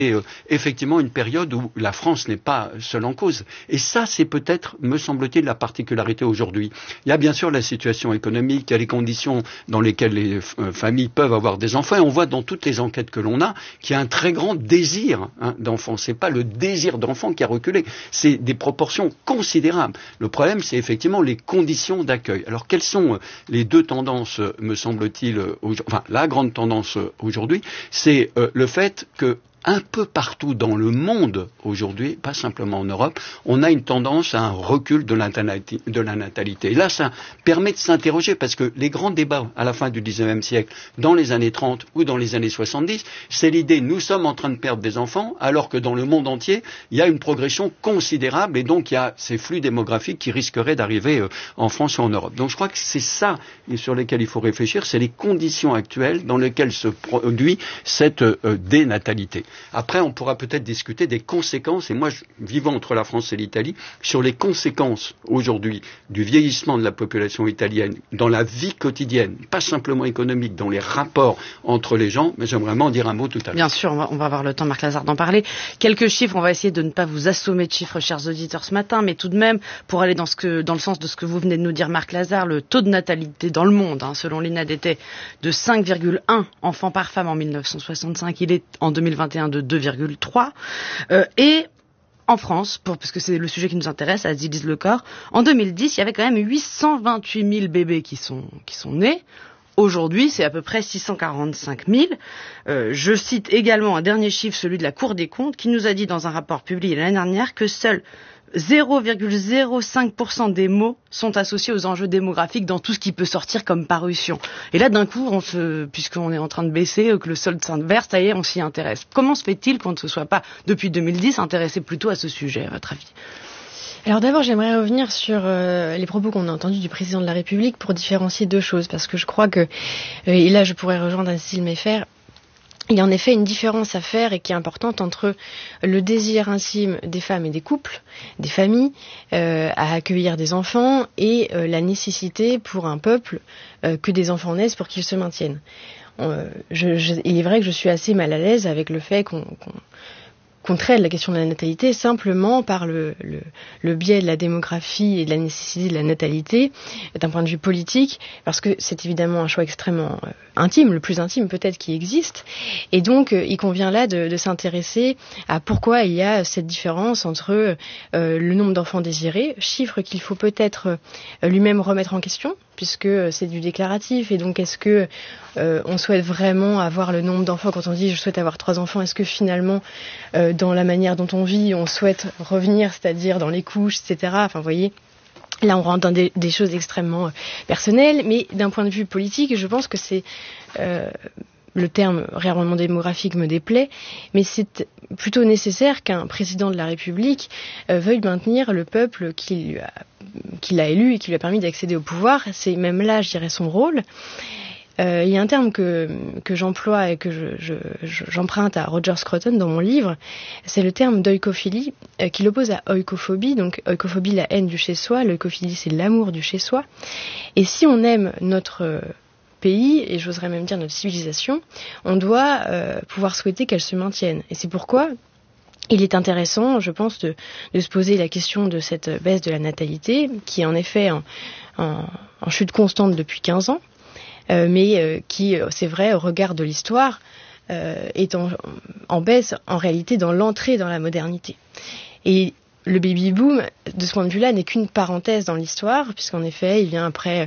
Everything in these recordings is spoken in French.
effectivement une période où la France n'est pas seule en cause. Et ça, c'est peut-être, me semble-t-il, la particularité aujourd'hui. Il y a bien sûr la situation économique, il y a les conditions dans lesquelles les familles peuvent avoir des enfants. Et on voit dans toutes les enquêtes que l'on a qu'il y a un très grand désir d'enfants. C'est pas le désir d'enfant qui a reculé, c'est des proportions considérables. Le problème, c'est effectivement les conditions d'accueil. Alors, quelles sont les deux tendances, me semble-t-il, enfin, la grande tendance aujourd'hui, c'est le fait que un peu partout dans le monde aujourd'hui, pas simplement en Europe, on a une tendance à un recul de la natalité. Et là, ça permet de s'interroger parce que les grands débats à la fin du 19e siècle, dans les années 30 ou dans les années 70, c'est l'idée nous sommes en train de perdre des enfants alors que dans le monde entier, il y a une progression considérable et donc il y a ces flux démographiques qui risqueraient d'arriver en France ou en Europe. Donc je crois que c'est ça sur lesquels il faut réfléchir, c'est les conditions actuelles dans lesquelles se produit cette dénatalité. Après, on pourra peut-être discuter des conséquences, et moi, vivant entre la France et l'Italie, sur les conséquences aujourd'hui du vieillissement de la population italienne dans la vie quotidienne, pas simplement économique, dans les rapports entre les gens, mais j'aimerais en dire un mot tout à l'heure. Bien sûr, on va avoir le temps, Marc Lazare, d'en parler. Quelques chiffres, on va essayer de ne pas vous assommer de chiffres, chers auditeurs, ce matin, mais tout de même, pour aller dans le sens de ce que vous venez de nous dire, Marc Lazare, le taux de natalité dans le monde, selon l'INAD, était de 5,1 enfants par femme en 1965, il est en 2021 de 2,3 et en France, parce que c'est le sujet qui nous intéresse, à Zilliz-le-Corps, en 2010, il y avait quand même 828 000 bébés qui sont nés. Aujourd'hui, c'est à peu près 645 000. Je cite également un dernier chiffre, celui de la Cour des comptes, qui nous a dit dans un rapport publié l'année dernière que seuls 0,05% des mots sont associés aux enjeux démographiques dans tout ce qui peut sortir comme parution. Et là, d'un coup, puisqu'on est en train de baisser, que le solde s'inverse, ça y est, on s'y intéresse. Comment se fait-il qu'on ne se soit pas, depuis 2010, intéressé plutôt à ce sujet, à votre avis ? Alors d'abord, j'aimerais revenir sur les propos qu'on a entendus du président de la République pour différencier deux choses, parce que je crois que, et là je pourrais rejoindre Cécile Meyfer, il y a en effet une différence à faire et qui est importante entre le désir intime des femmes et des couples, des familles, à accueillir des enfants et la nécessité pour un peuple que des enfants naissent pour qu'ils se maintiennent. Il est vrai que je suis assez mal à l'aise avec le fait qu'on traite la question de la natalité simplement par le biais de la démographie et de la nécessité de la natalité d'un point de vue politique, parce que c'est évidemment un choix extrêmement intime, le plus intime peut-être qui existe, et donc il convient là de s'intéresser à pourquoi il y a cette différence entre le nombre d'enfants désirés, chiffre qu'il faut peut-être lui-même remettre en question, puisque c'est du déclaratif, et donc est-ce que on souhaite vraiment avoir le nombre d'enfants quand on dit je souhaite avoir 3 enfants, est-ce que finalement dans la manière dont on vit on souhaite revenir, c'est-à-dire dans les couches, etc. Enfin vous voyez, là on rentre dans des choses extrêmement personnelles, mais d'un point de vue politique je pense que c'est le terme réarmement démographique me déplaît, mais c'est plutôt nécessaire qu'un président de la République veuille maintenir le peuple qui l'a élu et qui lui a permis d'accéder au pouvoir. C'est même là, je dirais, son rôle. Il y a un terme que j'emploie et que j'emprunte à Roger Scruton dans mon livre, c'est le terme d'oikophilie, qui l'oppose à oikophobie. Donc oikophobie, la haine du chez-soi, l'oikophilie, c'est l'amour du chez-soi. Et si on aime notre pays, et j'oserais même dire notre civilisation, on doit pouvoir souhaiter qu'elle se maintienne. Et c'est pourquoi il est intéressant, je pense, de se poser la question de cette baisse de la natalité, qui est en effet en chute constante depuis 15 ans, mais qui, c'est vrai, au regard de l'histoire, est en baisse en réalité dans l'entrée dans la modernité. Et le baby-boom, de ce point de vue-là, n'est qu'une parenthèse dans l'histoire, puisqu'en effet, il vient après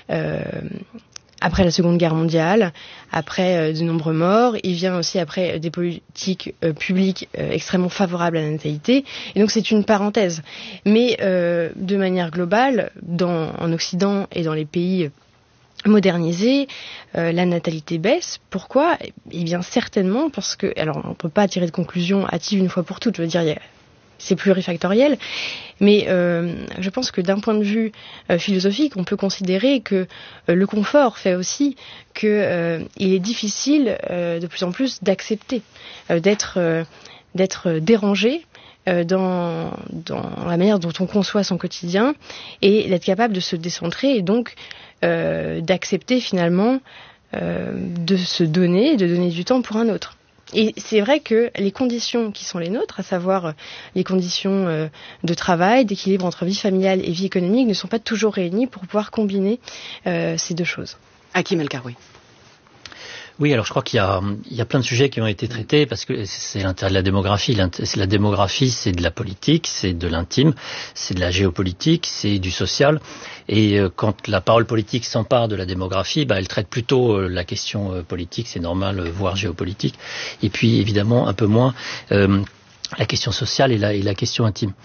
la Seconde Guerre mondiale, après de nombreux morts, il vient aussi après des politiques publiques extrêmement favorables à la natalité, et donc c'est une parenthèse. Mais de manière globale, en Occident et dans les pays modernisés, la natalité baisse. Pourquoi ? Eh bien certainement parce que, alors on ne peut pas tirer de conclusion hâtive une fois pour toutes, je veux dire, c'est plurifactoriel, mais je pense que d'un point de vue philosophique, on peut considérer que le confort fait aussi qu'il est difficile de plus en plus d'accepter, d'être dérangé dans la manière dont on conçoit son quotidien, et d'être capable de se décentrer et donc d'accepter finalement de se donner, de donner du temps pour un autre. Et c'est vrai que les conditions qui sont les nôtres, à savoir les conditions de travail, d'équilibre entre vie familiale et vie économique, ne sont pas toujours réunies pour pouvoir combiner ces deux choses. Hakim El Karoui. Oui, alors je crois qu'il y a plein de sujets qui ont été traités parce que c'est l'intérêt de la démographie. La démographie, c'est de la politique, c'est de l'intime, c'est de la géopolitique, c'est du social. Et quand la parole politique s'empare de la démographie, elle traite plutôt la question politique, c'est normal, voire géopolitique. Et puis évidemment un peu moins la question sociale et la question intime.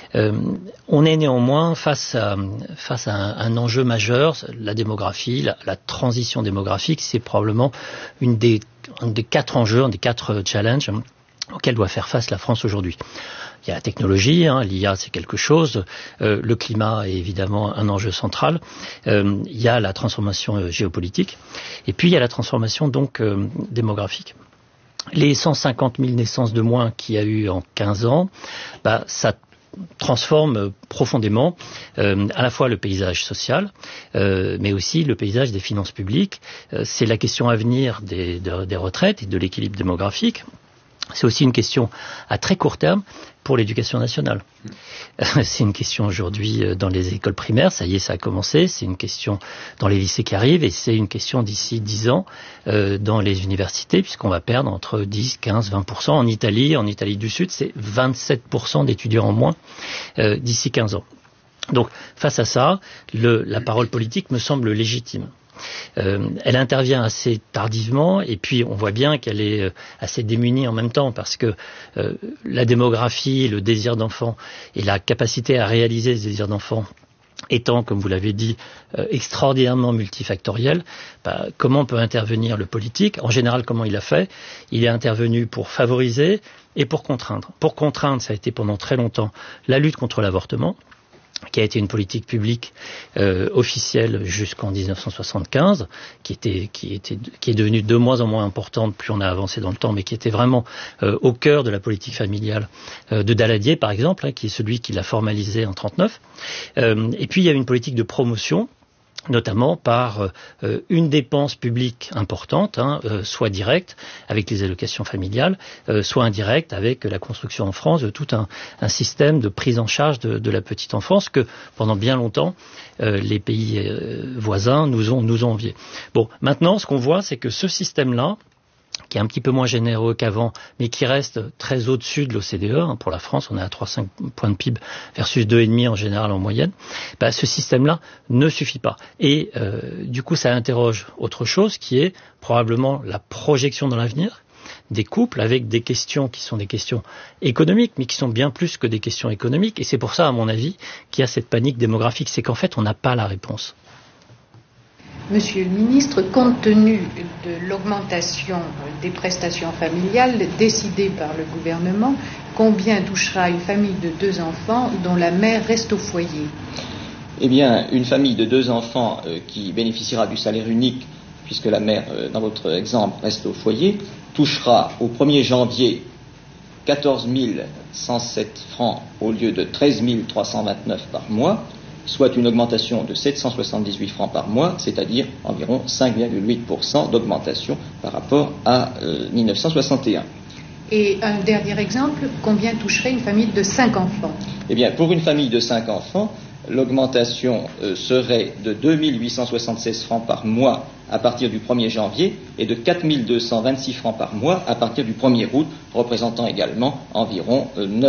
On est néanmoins face à un enjeu majeur, la démographie, la transition démographique, c'est probablement un des 4 enjeux, un des 4 challenges auxquels doit faire face la France aujourd'hui. Il y a la technologie, l'IA c'est quelque chose, le climat est évidemment un enjeu central, il y a la transformation géopolitique, et puis il y a la transformation donc démographique. Les 150 000 naissances de moins qu'il y a eu en 15 ans, ça transforme profondément à la fois le paysage social, mais aussi le paysage des finances publiques. C'est la question à venir des retraites et de l'équilibre démographique. C'est aussi une question à très court terme pour l'éducation nationale. C'est une question aujourd'hui dans les écoles primaires, ça y est, ça a commencé. C'est une question dans les lycées qui arrivent et c'est une question d'ici 10 ans dans les universités, puisqu'on va perdre entre 10, 15, 20%. En Italie du Sud, c'est 27% d'étudiants en moins d'ici 15 ans. Donc, face à ça, la parole politique me semble légitime. Elle intervient assez tardivement et puis on voit bien qu'elle est assez démunie en même temps parce que la démographie, le désir d'enfant et la capacité à réaliser ce désir d'enfant étant, comme vous l'avez dit, extraordinairement multifactoriel, comment peut intervenir le politique? En général, comment il a fait? Il est intervenu pour favoriser et pour contraindre. Pour contraindre, ça a été pendant très longtemps la lutte contre l'avortement, qui a été une politique publique officielle jusqu'en 1975, qui est devenue de moins en moins importante plus on a avancé dans le temps, mais qui était vraiment au cœur de la politique familiale de Daladier, par exemple, qui est celui qui l'a formalisé en 1939. Et puis il y a une politique de promotion, notamment par une dépense publique importante, soit directe avec les allocations familiales, soit indirecte avec la construction en France de tout un système de prise en charge de la petite enfance que pendant bien longtemps les pays voisins nous ont envié. Bon, maintenant ce qu'on voit c'est que ce système-là, qui est un petit peu moins généreux qu'avant, mais qui reste très au-dessus de l'OCDE. Pour la France, on est à 3,5 points de PIB versus 2,5 en général en moyenne. Ce système-là ne suffit pas. Et du coup, ça interroge autre chose qui est probablement la projection dans l'avenir des couples avec des questions qui sont des questions économiques, mais qui sont bien plus que des questions économiques. Et c'est pour ça, à mon avis, qu'il y a cette panique démographique. C'est qu'en fait, on n'a pas la réponse. Monsieur le ministre, compte tenu de l'augmentation des prestations familiales décidée par le gouvernement, combien touchera une famille de 2 enfants dont la mère reste au foyer? Eh bien, une famille de 2 enfants qui bénéficiera du salaire unique, puisque la mère, dans votre exemple, reste au foyer, touchera au 1er janvier 14 107 francs au lieu de 13 329 par mois, soit une augmentation de 778 francs par mois, c'est-à-dire environ 5,8% d'augmentation par rapport à 1961. Et un dernier exemple, combien toucherait une famille de 5 enfants? Eh bien, pour une famille de 5 enfants, l'augmentation serait de 2 876 francs par mois à partir du 1er janvier et de 4 226 francs par mois à partir du 1er août, représentant également environ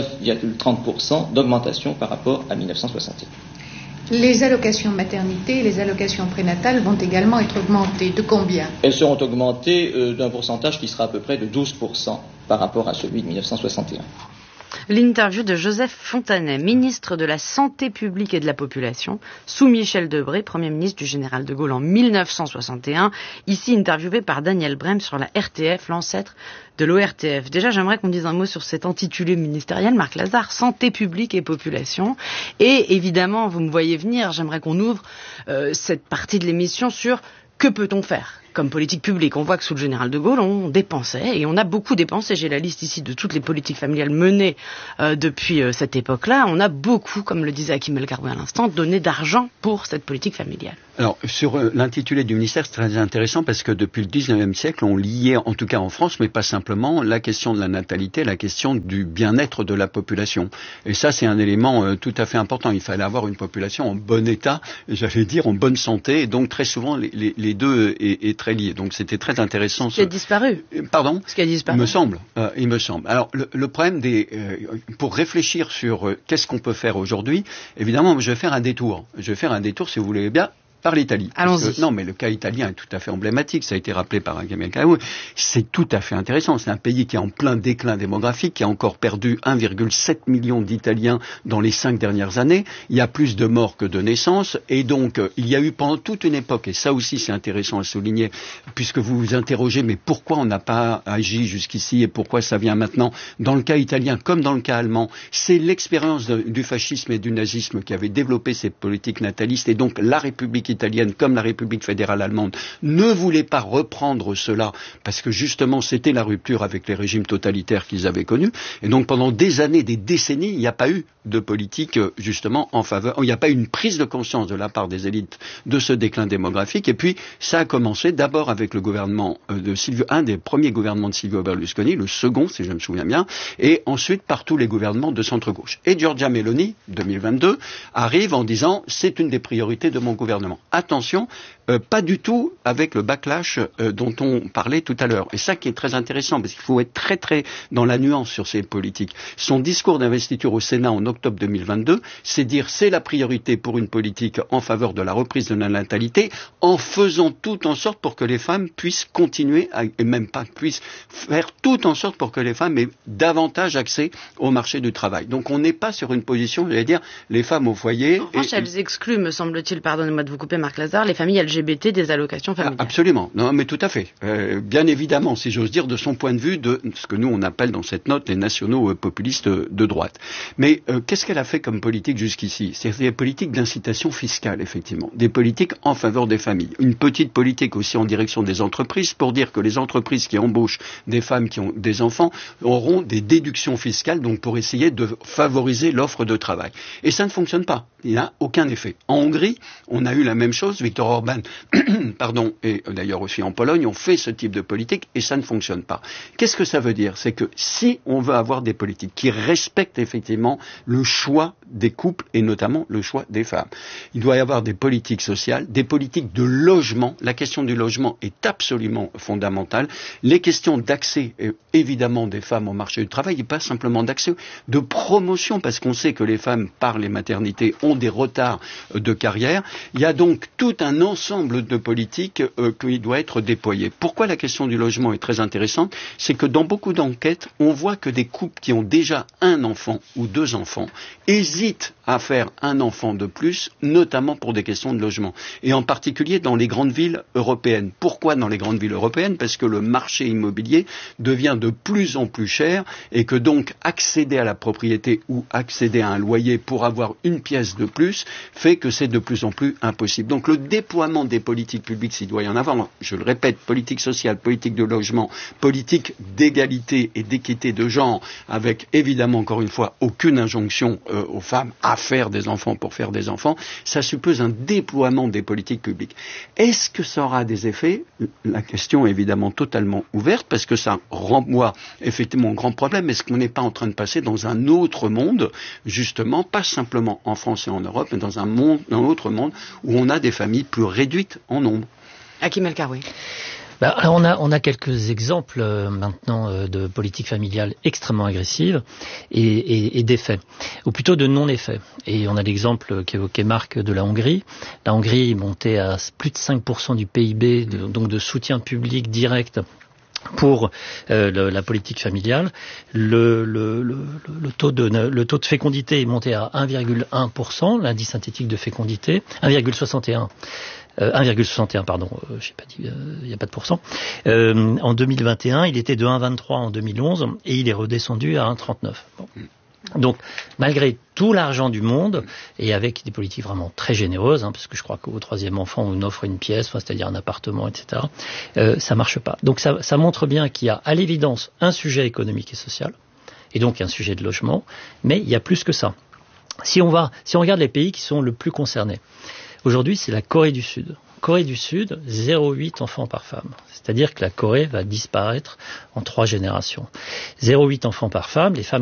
9,30% d'augmentation par rapport à 1961. Les allocations maternité et les allocations prénatales vont également être augmentées. De combien? Elles seront augmentées d'un pourcentage qui sera à peu près de 12% par rapport à celui de 1961. L'interview de Joseph Fontanet, ministre de la Santé publique et de la Population, sous Michel Debré, Premier ministre du général de Gaulle en 1961, ici interviewé par Daniel Brem sur la RTF, l'ancêtre de l'ORTF. Déjà, j'aimerais qu'on dise un mot sur cet intitulé ministériel, Marc Lazare, Santé publique et Population. Et évidemment, vous me voyez venir, j'aimerais qu'on ouvre cette partie de l'émission sur que peut-on faire ? comme politique publique. On voit que sous le général de Gaulle, on dépensait, et on a beaucoup dépensé. J'ai la liste ici de toutes les politiques familiales menées depuis cette époque-là. On a beaucoup, comme le disait Hakim El Karoui à l'instant, donné d'argent pour cette politique familiale. Alors, sur l'intitulé du ministère, c'est très intéressant parce que depuis le 19e siècle, on liait, en tout cas en France, mais pas simplement, la question de la natalité, la question du bien-être de la population. Et ça, c'est un élément tout à fait important. Il fallait avoir une population en bon état, j'allais dire en bonne santé, et donc très souvent, les deux est très lié. Donc, c'était très intéressant. Ce qui a disparu. Pardon ? Ce qui a disparu. Il me semble. Alors, le problème pour réfléchir sur qu'est-ce qu'on peut faire aujourd'hui, évidemment, je vais faire un détour. Si vous voulez bien, par l'Italie. Allons-y. Non, mais le cas italien est tout à fait emblématique. Ça a été rappelé par Hakim El Karoui. C'est tout à fait intéressant. C'est un pays qui est en plein déclin démographique, qui a encore perdu 1,7 million d'Italiens dans les 5 dernières années. Il y a plus de morts que de naissances. Et donc, il y a eu pendant toute une époque, et ça aussi c'est intéressant à souligner, puisque vous vous interrogez, mais pourquoi on n'a pas agi jusqu'ici et pourquoi ça vient maintenant? Dans le cas italien, comme dans le cas allemand, c'est l'expérience du fascisme et du nazisme qui avait développé ces politiques natalistes, et donc la République italienne comme la République fédérale allemande ne voulaient pas reprendre cela parce que justement c'était la rupture avec les régimes totalitaires qu'ils avaient connus, et donc pendant des années, des décennies, il n'y a pas eu de politique justement en faveur, il n'y a pas eu une prise de conscience de la part des élites de ce déclin démographique. Et puis ça a commencé d'abord avec le gouvernement un des premiers gouvernements de Silvio Berlusconi, le second si je me souviens bien, et ensuite par tous les gouvernements de centre-gauche. Et Giorgia Meloni, 2022, arrive en disant c'est une des priorités de mon gouvernement. Attention, pas du tout avec le backlash dont on parlait tout à l'heure. Et ça qui est très intéressant, parce qu'il faut être très très dans la nuance sur ces politiques. Son discours d'investiture au Sénat en octobre 2022, c'est dire c'est la priorité pour une politique en faveur de la reprise de la natalité, en faisant tout en sorte pour que les femmes puissent continuer, et même pas puissent faire tout en sorte pour que les femmes aient davantage accès au marché du travail. Donc on n'est pas sur une position, j'allais dire, les femmes au foyer. En revanche, elles excluent, me semble-t-il, pardonnez-moi de vous couper Marc Lazare, les familles LGBT des allocations familiales. Absolument, non mais tout à fait. Bien évidemment, si j'ose dire, de son point de vue, de ce que nous on appelle dans cette note les nationaux populistes de droite. Mais qu'est-ce qu'elle a fait comme politique jusqu'ici? C'est des politiques d'incitation fiscale, effectivement. Des politiques en faveur des familles. Une petite politique aussi en direction des entreprises pour dire que les entreprises qui embauchent des femmes qui ont des enfants auront des déductions fiscales, donc pour essayer de favoriser l'offre de travail. Et ça ne fonctionne pas. Il n'y a aucun effet. En Hongrie, on a eu la même chose. Viktor Orban, et d'ailleurs aussi en Pologne, ont fait ce type de politique et ça ne fonctionne pas. Qu'est-ce que ça veut dire? C'est que si on veut avoir des politiques qui respectent effectivement le choix des couples et notamment le choix des femmes, il doit y avoir des politiques sociales, des politiques de logement. La question du logement est absolument fondamentale. Les questions d'accès, évidemment, des femmes au marché du travail, et pas simplement d'accès, de promotion, parce qu'on sait que les femmes, par les maternités, ont des retards de carrière. Il y a donc tout un ensemble de politiques qui doit être déployé. Pourquoi la question du logement est très intéressante? C'est que dans beaucoup d'enquêtes, on voit que des couples qui ont déjà un enfant ou 2 enfants hésitent à faire un enfant de plus, notamment pour des questions de logement. Et en particulier dans les grandes villes européennes. Pourquoi dans les grandes villes européennes? Parce que le marché immobilier devient de plus en plus cher et que donc accéder à la propriété ou accéder à un loyer pour avoir une pièce de plus fait que c'est de plus en plus impossible. Donc le déploiement des politiques publiques, s'il doit y en avoir, je le répète, politique sociale, politique de logement, politique d'égalité et d'équité de genre, avec évidemment encore une fois aucune injonction aux femmes à faire des enfants pour faire des enfants, ça suppose un déploiement des politiques publiques. Est-ce que ça aura des effets? La question est évidemment totalement ouverte parce que ça renvoie effectivement au grand problème. Est-ce qu'on n'est pas en train de passer dans un autre monde, justement, pas simplement en France et en Europe, mais dans un autre monde où on a des familles plus réduites en nombre? Hakim El Karoui. Alors on a quelques exemples maintenant de politique familiale extrêmement agressive et d'effets, ou plutôt de non-effets. Et on a l'exemple qu'évoquait Marc de la Hongrie. La Hongrie est montée à plus de 5% du PIB, donc de soutien public direct pour la politique familiale. Le taux de fécondité est monté à 1,1%, l'indice synthétique de fécondité, 1,61%, j'ai pas dit, il n'y a pas de pourcent. En 2021, il était de 1,23 en 2011 et il est redescendu à 1,39. Bon. Donc, malgré tout l'argent du monde, et avec des politiques vraiment très généreuses, parce que je crois qu'au 3e enfant, on offre une pièce, c'est-à-dire un appartement, etc., ça marche pas. Donc, ça montre bien qu'il y a, à l'évidence, un sujet économique et social, et donc un sujet de logement, mais il y a plus que ça. Si on regarde les pays qui sont le plus concernés, aujourd'hui, c'est la Corée du Sud. Corée du Sud, 0,8 enfants par femme. C'est-à-dire que la Corée va disparaître en 3 générations. 0,8 enfants par femme, les femmes